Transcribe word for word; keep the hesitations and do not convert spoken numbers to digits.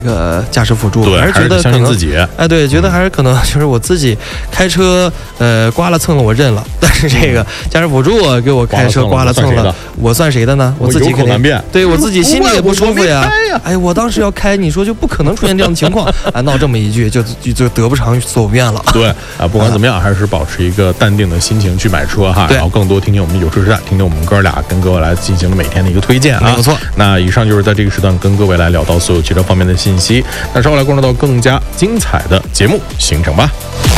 这个驾驶辅助， 对， 还是觉得相信自己。 哎，对，觉得还是可能就是我自己开车，呃，刮了蹭了我认了，但是这个驾驶辅助给我开车刮了蹭了，我算谁的呢？我自己肯定对我自己心里也不舒服呀。哎，我当时要开，你说就不可能出现这样的情况啊，闹这么一句就就就得不偿所愿了。 对啊，不管怎么样，还是保持一个淡定的心情去买车哈，然后更多听听我们有车时代，听听我们哥俩跟各位来进行的每天的一个推荐啊。 没错。 那以上就是在这个时段跟各位来聊到所有汽车方面的信息，那稍后来关注到更加精彩的节目行程吧。